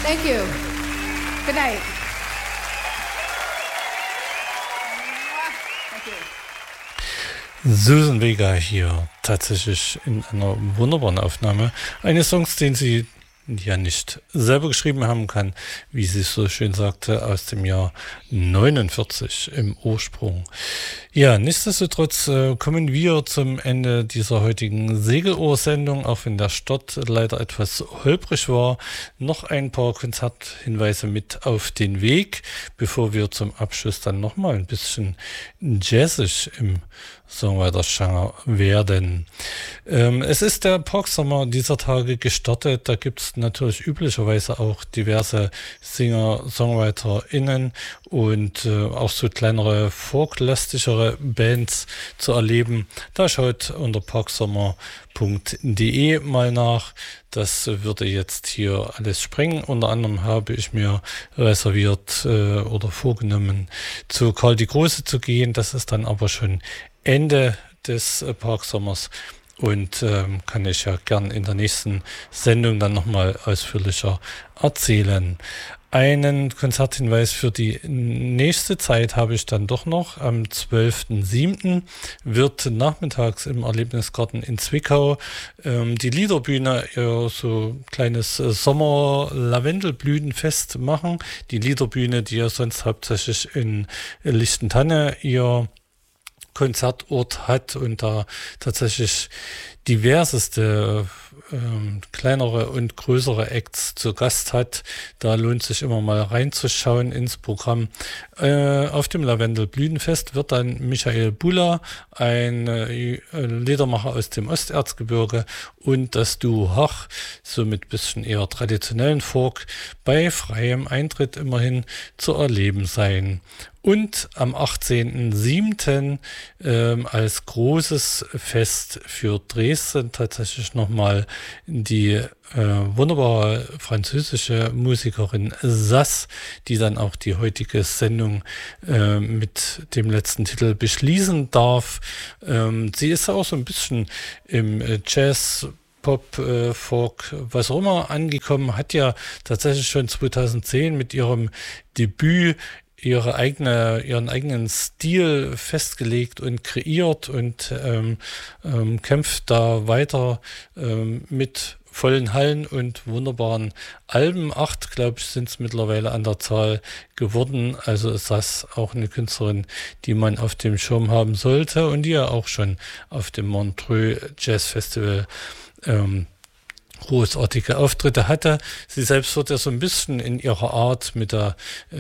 Thank you. Good night. Thank you. Susan Vega hier tatsächlich in einer wunderbaren Aufnahme eines Songs, den sie ja nicht selber geschrieben haben kann, wie sie es so schön sagte, aus dem Jahr 49 im Ursprung. Ja, nichtsdestotrotz kommen wir zum Ende dieser heutigen Segelohr-Sendung, auch wenn der Start leider etwas holprig war. Noch ein paar Konzerthinweise mit auf den Weg, bevor wir zum Abschluss dann nochmal ein bisschen jazzig im Songwriter-Genre werden. Es ist der Parksommer dieser Tage gestartet. Da gibt es natürlich üblicherweise auch diverse Singer, SongwriterInnen und auch so kleinere folklastischere Bands zu erleben. Da schaut unter parksommer.de mal nach. Das würde jetzt hier alles sprengen. Unter anderem habe ich mir reserviert oder vorgenommen, zu Karl die Große zu gehen. Das ist dann aber schon Ende des Parksommers und kann ich ja gern in der nächsten Sendung dann nochmal ausführlicher erzählen. Einen Konzerthinweis für die nächste Zeit habe ich dann doch noch. Am 12.07. wird nachmittags im Erlebnisgarten in Zwickau die Liederbühne ihr so kleines Sommer-Lavendelblütenfest machen. Die Liederbühne, die ja sonst hauptsächlich in Lichtentanne ihr Konzertort hat und da tatsächlich diverseste kleinere und größere Acts zu Gast hat. Da lohnt sich immer mal reinzuschauen ins Programm. Auf dem Lavendelblütenfest wird dann Michael Bulla, ein Liedermacher aus dem Osterzgebirge, und das Duo Hach, so mit bisschen eher traditionellen Folk, bei freiem Eintritt immerhin zu erleben sein. Und am 18.07. Als großes Fest für Dresden tatsächlich nochmal die wunderbare französische Musikerin Sass, die dann auch die heutige Sendung mit dem letzten Titel beschließen darf. Sie ist auch so ein bisschen im Jazz, Pop, Folk, was auch immer angekommen, hat ja tatsächlich schon 2010 mit ihrem Debüt ihren eigenen Stil festgelegt und kreiert und kämpft da weiter mit vollen Hallen und wunderbaren Alben. 8, glaube ich, sind es mittlerweile an der Zahl geworden. Also ist das auch eine Künstlerin, die man auf dem Schirm haben sollte und die ja auch schon auf dem Montreux Jazz Festival großartige Auftritte hatte. Sie selbst wird ja so ein bisschen in ihrer Art mit der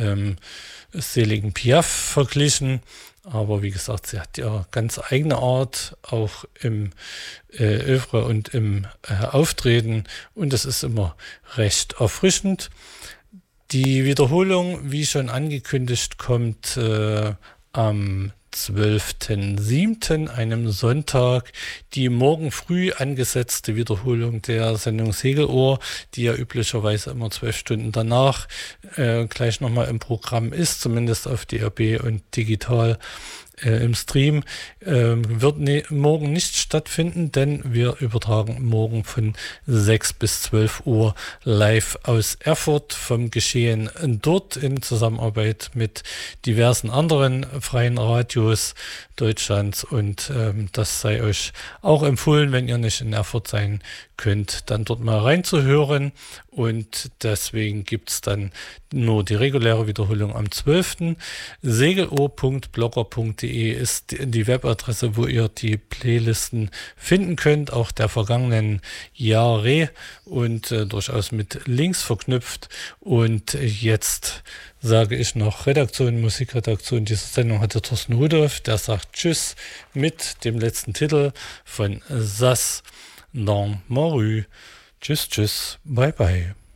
seligen Piaf verglichen, aber wie gesagt, sie hat ja ganz eigene Art, auch im Œuvre und im Auftreten, und das ist immer recht erfrischend. Die Wiederholung, wie schon angekündigt, kommt am 12.07., einem Sonntag, die morgen früh angesetzte Wiederholung der Sendung Segelohr, die ja üblicherweise immer 12 Stunden danach gleich nochmal im Programm ist, zumindest auf DAB und digital im Stream, wird morgen nicht stattfinden, denn wir übertragen morgen von 6 bis 12 Uhr live aus Erfurt vom Geschehen dort in Zusammenarbeit mit diversen anderen freien Radios Deutschlands, und das sei euch auch empfohlen, wenn ihr nicht in Erfurt sein könnt, dann dort mal reinzuhören, und deswegen gibt es dann nur die reguläre Wiederholung am 12. Segelohr.blogger.de ist die Webadresse, wo ihr die Playlisten finden könnt, auch der vergangenen Jahre, und durchaus mit Links verknüpft. Und jetzt sage ich noch Musikredaktion dieser Sendung hatte Thorsten Rudolph, der sagt Tschüss mit dem letzten Titel von Sass dans ma rue. Tschüss, tschüss, bye bye.